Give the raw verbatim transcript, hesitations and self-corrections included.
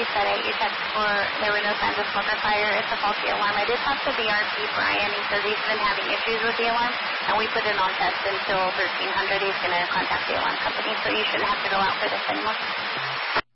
said it. You checked for, there were no signs of smoke or fire. It's a faulty alarm. I did talk to B R P Brian. He says he's been having issues with the alarm, and we put it on test until thirteen hundred. He's going to contact the alarm company, so you shouldn't have to go out for this anymore.